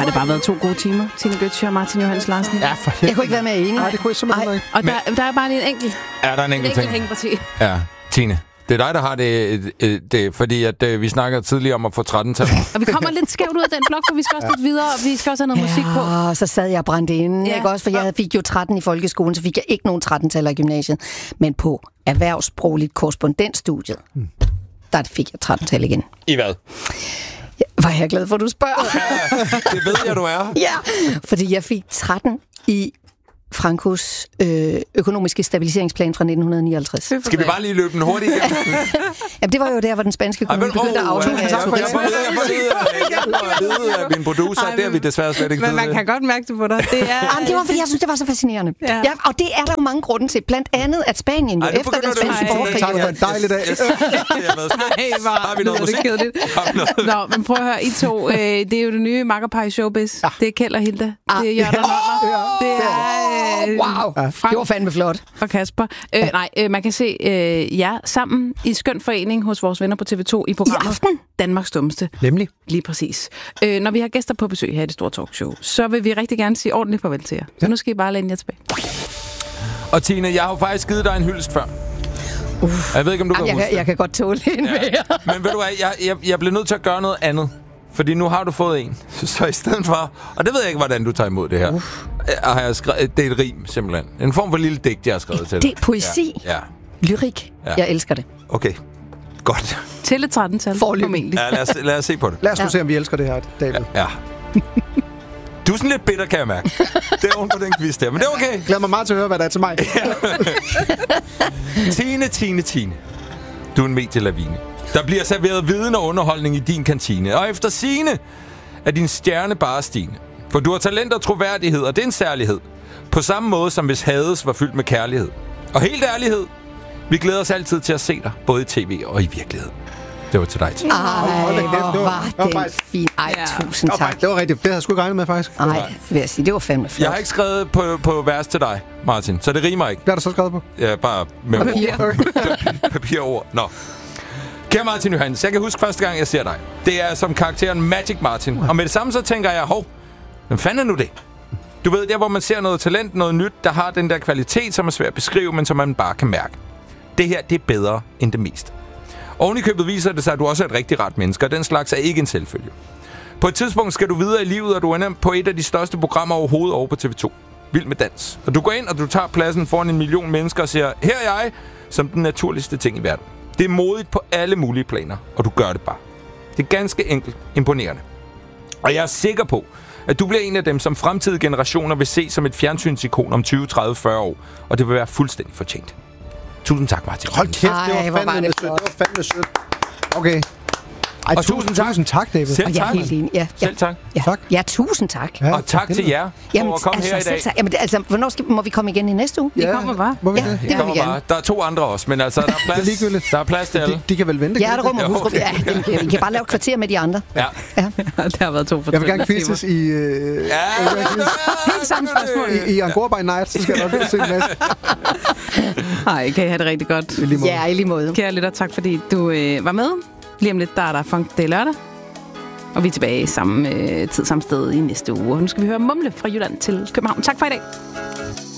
har det bare været 2 gode timer. Tine Gøtzsche og Martin Johs. Larsen. Ja, for helvede. Jeg kunne ikke være mere enig. Nej, det kunne jeg simpelthen ikke. Og der er bare lige en enkelt. Er der en enkelt ting? hængeparti. Ja, Tine. Det er dig, der har det fordi at vi snakker tidligere om at få 13-tal. Og vi kommer lidt skævt ud af den blok, for vi skal også lidt videre, og vi skal også have noget musik på. Og så sad jeg brændt inde, ikke også? For jeg fik jo 13 i folkeskolen, så fik jeg ikke nogen 13-taller i gymnasiet. Men på erhvervssprogligt korrespondentstudiet, der fik jeg 13-tal igen. I hvad? Var jeg glad for, at du spørger? Det ved jeg, du er. Ja, fordi jeg fik 13 i Frankos økonomiske stabiliseringsplan fra 1959. Skal vi bare lige løbe den hurtigt igennem? Jamen, det var jo der, hvor den spanske kommune begyndte at afhænge af turisme. Jeg får vide af min producer, det er vi desværre slet ikke. Men man kan godt mærke det på dig. Det var, fordi jeg synes, det var så fascinerende. Ja, og det er der jo mange grunde til. Blandt andet, at Spanien jo efter den spanske borgerkrig... Tak for en dejlig dag. Har vi noget musik? Nå, men prøv at høre, I to. Det er jo det nye makkerpar i showbiz. Det er Kjeld og Hilda. Det er Jørgen Møller. Det er... Wow, det var fandme flot. Og Kasper. Man kan se jer sammen i skøn forening hos vores venner på TV2 i programmet I aften? Danmarks Dummeste. Nemlig. Lige præcis. Når vi har gæster på besøg her i det store talkshow, så vil vi rigtig gerne sige ordentligt farvel til jer. Så nu skal I bare læne jer tilbage. Og Tine, jeg har jo faktisk givet dig en hyldest før. Jeg ved ikke, om du kan huske det. Jeg kan godt tåle en mere. Men ved du hvad, jeg bliver nødt til at gøre noget andet. Fordi nu har du fået en. Så i stedet for... Og det ved jeg ikke, hvordan du tager imod det her. Har jeg skrevet, det er et rim, simpelthen. En form for lille digt, jeg har skrevet til dig. Det er poesi. Ja. Lyrik. Ja. Jeg elsker det. Okay. Godt. Til et 13-tal. Formentlig. Ja, lad os se på det. Lad os nu se, om vi elsker det her, David. Ja. Du er sådan lidt bitter, kan jeg mærke. Det er oven på den quiz der, men det er okay. Glæder mig meget til at høre, hvad der er til mig. Tine. Du er en medielavine. Der bliver serveret viden og underholdning i din kantine. Og efter sigende er din stjerne bare stigende. For du har talent og troværdighed, og det er en særlighed. På samme måde som hvis Hades var fyldt med kærlighed. Og helt ærlighed, vi glæder os altid til at se dig, både i tv og i virkelighed. Det var til dig, Tine. Hvor var det fint. Ej, tusind tak. Det var rigtigt. Det havde jeg sgu ikke regnet med, faktisk. Nej, vil jeg sige. Det var fandme flot. Jeg har ikke skrevet på vers til dig, Martin, så det rimer ikke. Hvad har du så skrevet på? Ja, bare med papirord. Nå. Kære Martin Johs, jeg kan huske første gang, jeg ser dig. Det er som karakteren Magic Martin. Og med det samme så tænker jeg, hvem fanden er nu det? Du ved, der hvor man ser noget talent, noget nyt, der har den der kvalitet, som er svært at beskrive, men som man bare kan mærke. Det her, det er bedre end det meste. Oven i købet viser det sig, at du også er et rigtig ret menneske, og den slags er ikke en selvfølge. På et tidspunkt skal du videre i livet, og du ender på et af de største programmer overhovedet over på TV2. Vild med dans. Og du går ind, og du tager pladsen foran 1 million mennesker og siger, her er jeg, som den naturligste ting i verden. Det er modigt på alle mulige planer, og du gør det bare. Det er ganske enkelt imponerende. Og jeg er sikker på, at du bliver en af dem, som fremtidige generationer vil se som et fjernsynsikon om 20, 30, 40 år, og det vil være fuldstændig fortjent. Tusind tak, Martin. Hold kæft, det var fandme sødt. Okay. Ej, og tusind tak, David. Selv tak. Jeg er helt enig. Ja. Selv tak. Ja. Tak. Ja, tusind tak. Ja, og tak til jer for at komme her i dag. Jamen, hvornår må vi komme igen i næste uge? Vi kommer bare. Må vi det? Det Det vil vi gerne. Der er 2 andre også, men altså, der er plads, det er ligegyldigt. Der er plads til alle. De kan vel vente. Hjerterum og husrum. Ja, vi kan bare lave et kvarter med de andre. Ja. Det har været 2 for 3. Jeg vil gerne quizzes i... Helt samme spørgsmål. I Angora by Night, så skal jeg nok se en masse. Hej, kan I have det rigtig godt. Ja, i lige måde. Kære lytter, tak fordi du var med. Lige om lidt, der er der Funk, det er lørdag. Og vi er tilbage samme tid, samme sted i næste uge. Nu skal vi høre Mumle fra Jylland til København. Tak for i dag.